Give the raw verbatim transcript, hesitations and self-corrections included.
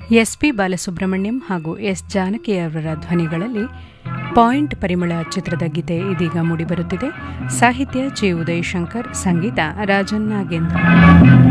S P Balasubrahmanyam ಹಾಗೂ S Janaki ಅವರ ಧ್ವನಿಗಳಲ್ಲಿ point ಪರಿಮಳ ಚಿತ್ರದ ಗೀತೆ ಇದೀಗ ಮೂಡಿಬರುತ್ತಿದೆ. ಸಾಹಿತ್ಯ ಜಿ ಉದಯಶಂಕರ್, ಸಂಗೀತ ರಾಜನ್ ನಾಗೇಂದ್ರ.